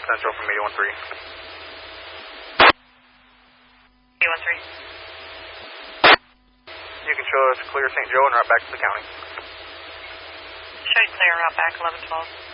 Central from 813. 813. You can show us clear St. Joe and route back to the county. Show you clear route back 1112.